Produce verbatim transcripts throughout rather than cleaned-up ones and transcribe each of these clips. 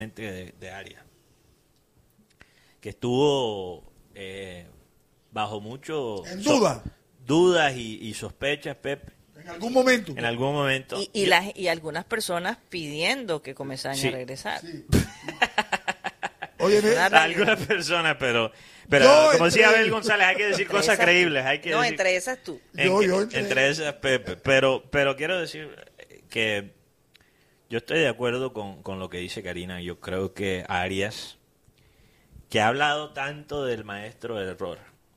de, de Arias, que estuvo eh, bajo mucho en duda, so, dudas y, y sospechas, Pepe, en algún momento, en algún momento, y, y, yo, las, y algunas personas pidiendo que Comesaña sí, regresara. Sí. Oye, me, algunas personas, pero, pero yo como decía entre, Abel González, hay que decir Entre cosas esas, creíbles, hay que no, decir, entre esas tú. en Yo, que- yo entre- entre esas, Pepe, pero, pero quiero decir que yo estoy de acuerdo con, con lo que dice Karina. Yo creo que Arias, que ha hablado tanto del maestro del error,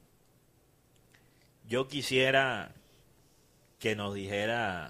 yo quisiera que nos dijera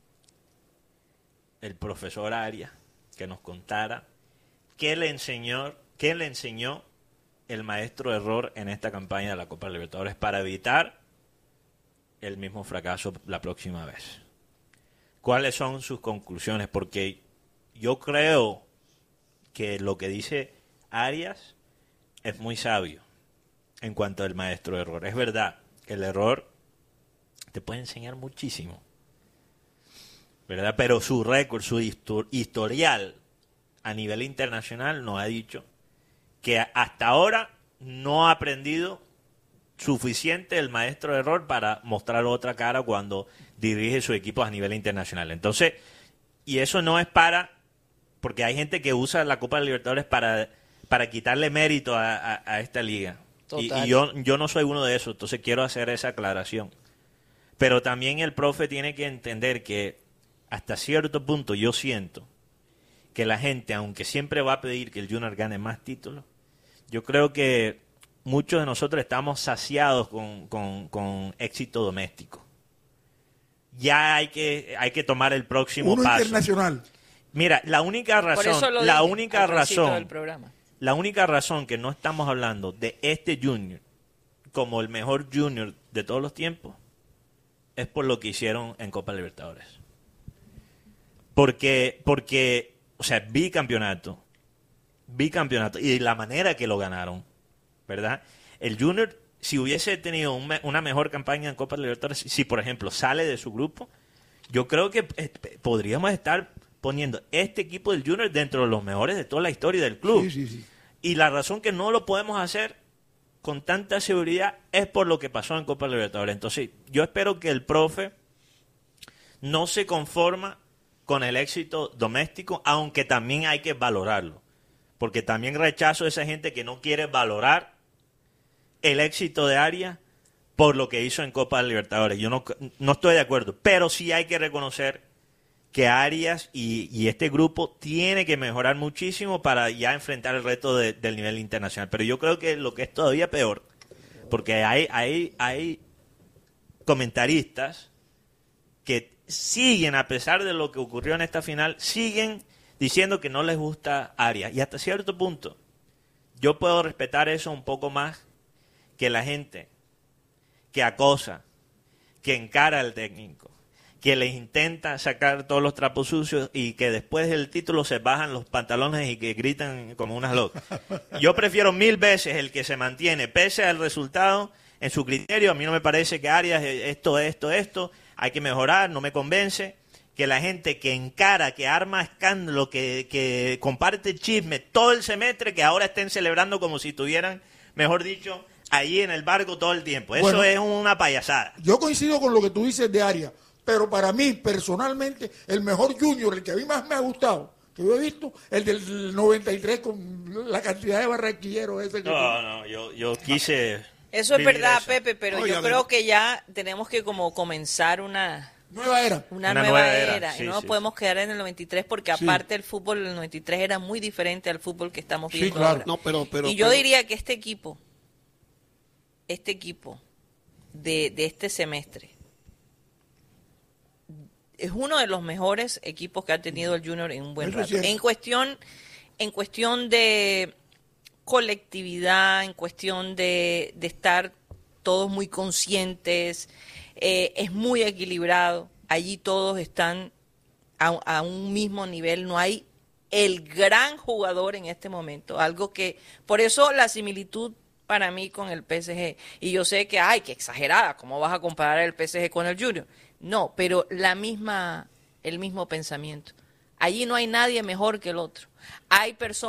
el profesor Arias, que nos contara qué le enseñó, qué le enseñó el maestro error en esta campaña de la Copa Libertadores para evitar el mismo fracaso la próxima vez. ¿Cuáles son sus conclusiones? Porque yo creo que lo que dice Arias es muy sabio en cuanto al maestro error. Es verdad que el error te puede enseñar muchísimo, ¿verdad? Pero su récord, su histor- historial a nivel internacional nos ha dicho que hasta ahora no ha aprendido suficiente el maestro de error para mostrar otra cara cuando dirige su equipo a nivel internacional. Entonces, y eso no es para, porque hay gente que usa la Copa de Libertadores para, para quitarle mérito a, a, a esta liga. Y, y yo, yo no soy uno de esos, entonces quiero hacer esa aclaración. Pero también el profe tiene que entender que hasta cierto punto yo siento que la gente, aunque siempre va a pedir que el Junior gane más títulos, yo creo que muchos de nosotros estamos saciados con, con, con éxito doméstico. Ya hay que, hay que tomar el próximo uno paso. internacional. Mira, la única Por eso razón, lo la dije única al principio del razón, programa. la única razón que no estamos hablando de este Junior como el mejor Junior de todos los tiempos es por lo que hicieron en Copa Libertadores. Porque, porque, o sea, bicampeonato, bicampeonato, y la manera que lo ganaron, ¿verdad? El Junior, si hubiese tenido un me- una mejor campaña en Copa Libertadores, si por ejemplo sale de su grupo, yo creo que eh, podríamos estar poniendo este equipo del Junior dentro de los mejores de toda la historia del club. Sí, sí, sí. Y la razón que no lo podemos hacer con tanta seguridad es por lo que pasó en Copa Libertadores. Entonces, yo espero que el profe no se conforma con el éxito doméstico, aunque también hay que valorarlo. Porque también rechazo a esa gente que no quiere valorar el éxito de Arias por lo que hizo en Copa Libertadores. Yo no, no estoy de acuerdo, pero sí hay que reconocer que Arias y, y este grupo tiene que mejorar muchísimo para ya enfrentar el reto de, del nivel internacional. Pero yo creo que lo que es todavía peor, porque hay, hay, hay comentaristas que siguen, a pesar de lo que ocurrió en esta final, siguen diciendo que no les gusta Arias. Y hasta cierto punto, yo puedo respetar eso un poco más que la gente que acosa, que encara al técnico, que les intenta sacar todos los trapos sucios y que después del título se bajan los pantalones y que gritan como unas locas. Yo prefiero mil veces el que se mantiene, pese al resultado, en su criterio. A mí no me parece que Arias, esto, esto, esto, hay que mejorar, no me convence. Que la gente que encara, que arma escándalo, que, que comparte chisme todo el semestre, que ahora estén celebrando como si estuvieran, mejor dicho, allí en el barco todo el tiempo. Eso Bueno, es una payasada. Yo coincido con lo que tú dices de Arias, pero para mí, personalmente, el mejor Junior, el que a mí más me ha gustado, que yo he visto, el del noventa y tres con la cantidad de barranquilleros ese que No, no, yo, yo quise... Eso es vivir verdad, eso. Pepe, pero Oiga, yo pero- creo que ya tenemos que como comenzar una... nueva era. Una, Una nueva, nueva era, era, y sí, no nos sí, podemos quedar en el noventa y tres porque Sí. aparte el fútbol del noventa y tres era muy diferente al fútbol que estamos Sí, viendo claro. ahora. No, pero, pero, y yo pero- diría que este equipo, este equipo de, de este semestre es uno de los mejores equipos que ha tenido el Junior en un buen Eso es rato. cierto. En cuestión, en cuestión de colectividad, en cuestión de, de estar todos muy conscientes, eh, es muy equilibrado. Allí todos están a, a un mismo nivel. No hay el gran jugador en este momento. Algo que, por eso la similitud para mí con el P S G. Y yo sé que, ay, qué exagerada, ¿cómo vas a comparar el P S G con el Junior? No, pero la misma, el mismo pensamiento. Allí no hay nadie mejor que el otro. Hay personas